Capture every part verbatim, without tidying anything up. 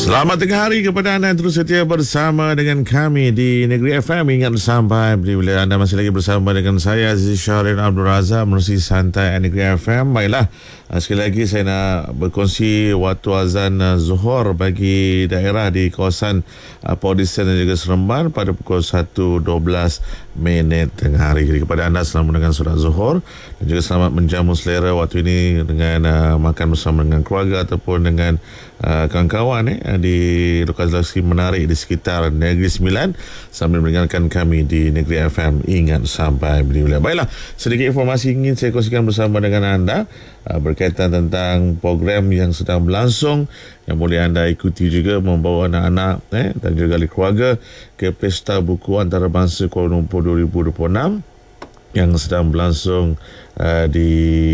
Selamat tengah hari kepada anda yang terus setia bersama dengan kami di Negeri F M. Ingat sampai bila anda masih lagi bersama dengan saya Aziz Syahrin Abdul Razak menerusi santai Negeri F M. Baiklah, sekali lagi saya nak berkongsi waktu azan Zuhur bagi daerah di kawasan Port-Dickson dan juga Seremban pada pukul satu dua belas minit tengah hari. Jadi kepada anda selamat mendengar solat Zuhur dan juga selamat menjamu selera waktu ini dengan uh, makan bersama dengan keluarga ataupun dengan uh, kawan-kawan eh, di lokasi menarik di sekitar Negeri Sembilan sambil mendengarkan kami di Negeri F M. Ingat sampai bila-bila. Baiklah, sedikit informasi ingin saya kongsikan bersama dengan anda uh, berkaitan tentang program yang sedang berlangsung yang boleh anda ikuti juga membawa anak-anak eh, dan juga ahli keluarga ke Pesta Buku Antarabangsa Kuala Lumpur dua ribu dua puluh enam yang sedang berlangsung uh, di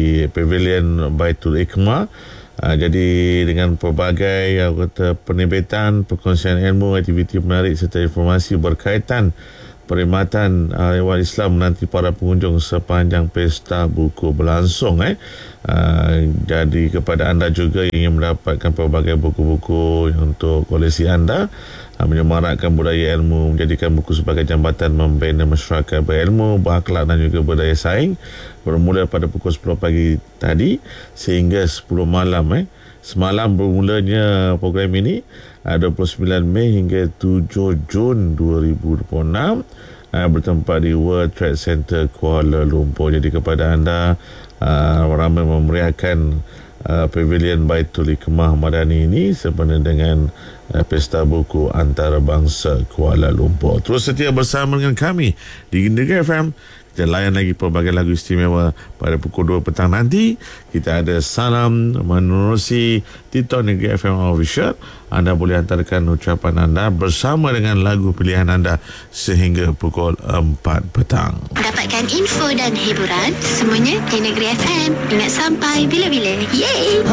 Pavilion Baitul Hikmah. Uh, jadi dengan pelbagai uh, kata penerbitan, perkongsian ilmu, aktiviti menarik serta informasi berkaitan perkhidmatan uh, Islam menanti para pengunjung sepanjang Pesta Buku berlangsung eh. Uh, jadi kepada anda juga yang ingin mendapatkan pelbagai buku-buku untuk koleksi anda, uh, menyemarakkan budaya ilmu, menjadikan buku sebagai jambatan membina masyarakat berilmu, berakhlak dan juga berdaya saing, bermula pada pukul sepuluh pagi tadi sehingga sepuluh malam eh. Semalam bermulanya program ini uh, dua puluh sembilan Mei hingga tujuh Jun dua ribu dua puluh enam uh, bertempat di World Trade Center Kuala Lumpur. Jadi kepada anda uh, ramai memeriahkan uh, Pavilion Baitul Hikmah Madani ini sempena dengan uh, Pesta Buku Antarabangsa Kuala Lumpur. Terus setia bersama dengan kami di Negeri F M. Kita layan lagi pelbagai lagu istimewa pada pukul dua petang nanti. Kita ada salam menerusi Tito Negeri F M Official. Anda boleh hantarkan ucapan anda bersama dengan lagu pilihan anda sehingga pukul empat petang. Dapatkan info dan hiburan semuanya di Negeri F M. Ingat sampai bila-bila. Yeay!